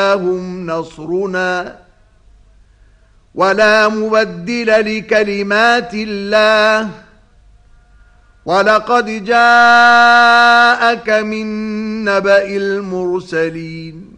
جاءهم نصرنا ولا مبدل لكلمات الله ولقد جاءك من نبأ المرسلين